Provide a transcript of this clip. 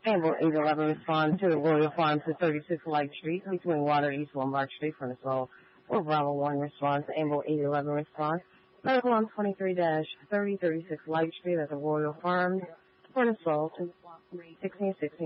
Amber 811 responds to the Royal Farms at 36 Light Street between Water East Lombard Street from the soul. Or Bravo 1 responds. Amber 811 responds. Medical on 23-3036 Light Street at the Royal Farms for the soul. 1616.